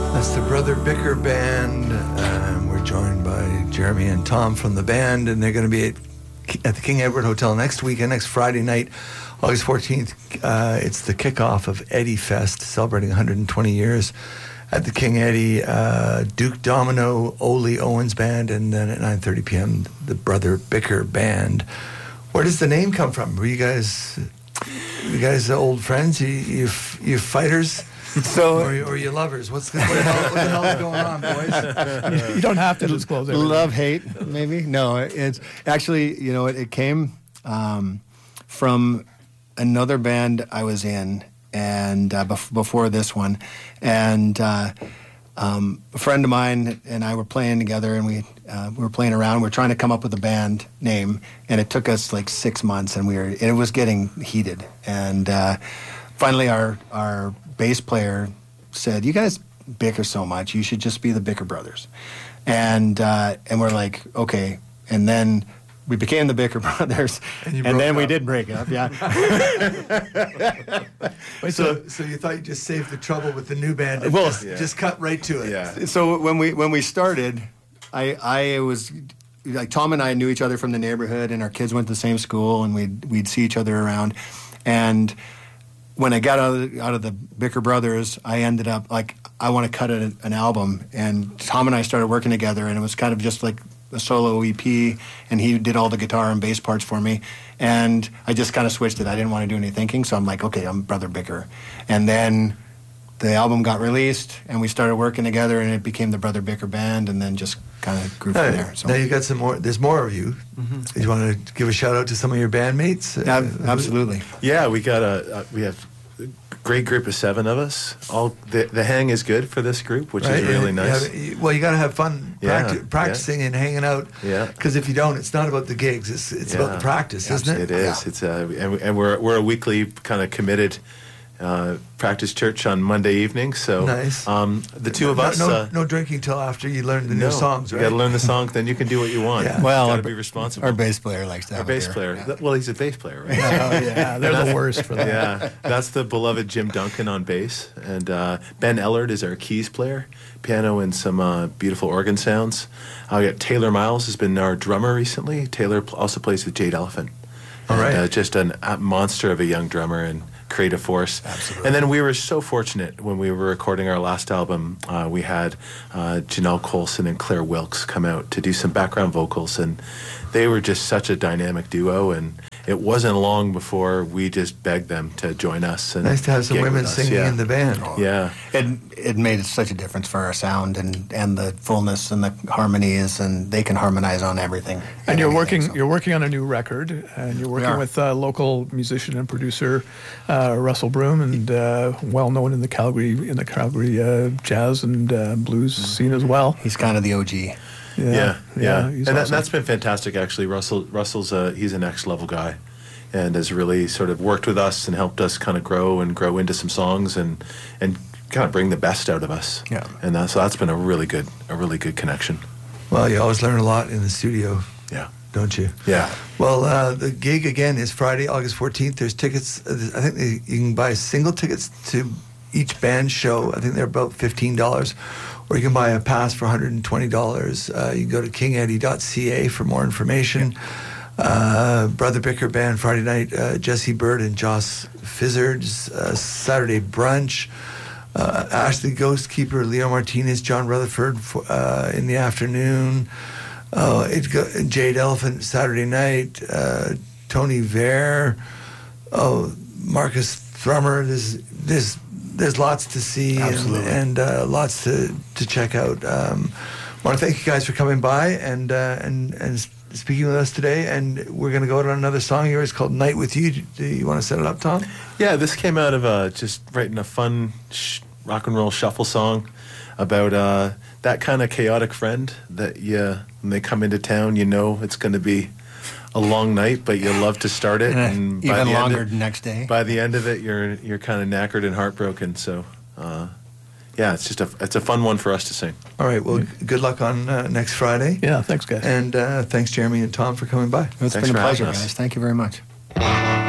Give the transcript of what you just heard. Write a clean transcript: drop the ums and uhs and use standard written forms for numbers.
That's the Brother Bicker Band. We're joined by Jeremy and Tom from the band, and they're going to be at the King Edward Hotel next weekend, next Friday night, August 14th. It's the kickoff of Eddie Fest, celebrating 120 years at the King Eddie. Duke Domino, Ole Owens Band, and then at 9:30 p.m., the Brother Bicker Band. Where does the name come from? Were you guys old friends? You fighters? So, or you lovers? What the hell is going on, boys? You don't have to disclose everything. Love, hate, maybe? No, it's actually, it came from another band I was in, and before this one, and a friend of mine and I were playing together, and we were playing around. We were trying to come up with a band name, and it took us like 6 months, and it was getting heated, and finally our bass player said, "You guys bicker so much, you should just be the Bicker Brothers." And we're like, okay. And then we became the Bicker Brothers, and then we did break up. Yeah. Wait, so you thought you just saved the trouble with the new band? And just cut right to it. Yeah. So when we started, I was like, Tom and I knew each other from the neighborhood, and our kids went to the same school, and we'd see each other around, and when I got out of the Bicker Brothers, I ended up like, I want to cut an album, and Tom and I started working together, and it was kind of just like a solo EP, and he did all the guitar and bass parts for me, and I just kind of switched it. I didn't want to do any thinking, so I'm like, okay, I'm Brother Bicker. And then the album got released, and we started working together, and it became the Brother Bicker Band, and then just kind of grew from there. So now you've got some more. There's more of you. Mm-hmm. Do you want to give a shout out to some of your bandmates? Absolutely. Yeah, we have a great group of 7 of us. All the hang is good for this group, which is really nice. You got to have fun practicing and hanging out. Yeah. Because if you don't, it's not about the gigs. It's about the practice, isn't it? It is. Yeah. It's and we're a weekly kind of committed practice church on Monday evening. So nice. The two of us. No drinking till after you learn the new songs, right? You got to learn the songs, then you can do what you want. Yeah. Well, got to be responsible. Our bass player likes to have Our bass player. Yeah. Well, he's a bass player, right? They're the worst for that. Yeah, that's the beloved Jim Duncan on bass, and Ben Ellard is our keys player, piano and some beautiful organ sounds. We got Taylor Miles has been our drummer recently. Taylor also plays with Jade Elephant. All right. Just a monster of a young drummer and creative force. Absolutely. And then we were so fortunate when we were recording our last album, we had Janelle Colson and Claire Wilkes come out to do some background vocals, and they were just such a dynamic duo, and it wasn't long before we just begged them to join us. And nice to have some women singing in the band. Yeah. It made such a difference for our sound and the fullness and the harmonies, and they can harmonize on everything. And you're working on a new record, and you're working with local musician and producer Russell Broom, and well known in the Calgary jazz and blues scene as well. He's kind of the OG. Yeah. And awesome. That's been fantastic, actually. Russell's he's a next level guy, and has really sort of worked with us and helped us kind of grow into some songs and kind of bring the best out of us. Yeah. And so that's been a really good connection. Well, you always learn a lot in the studio. Yeah. Don't you? Yeah. Well, the gig again is Friday, August 14th. There's tickets. I think you can buy single tickets to each band show. I think they're about $15. Or you can buy a pass for $120. You can go to kingeddie.ca for more information. Brother Bicker Band Friday night, Jesse Bird and Joss Fizzards. Saturday brunch, Ashley Ghostkeeper, Leo Martinez, John Rutherford in the afternoon. Jade Elephant Saturday night. Tony Vare. Marcus Thrummer. There's lots to see and lots to check out. I want to thank you guys for coming by and speaking with us today. And we're going to go to another song of yours called "Night with You." Do you want to set it up, Tom? Yeah, this came out of just writing a fun rock and roll shuffle song about that kind of chaotic friend that when they come into town, it's going to be a long night, but you love to start it, and even longer next day. By the end of it, you're kind of knackered and heartbroken. So, it's a fun one for us to sing. All right. Well, good luck on next Friday. Yeah. Thanks, guys. And thanks, Jeremy and Tom, for coming by. It's been a pleasure, guys. Thank you very much.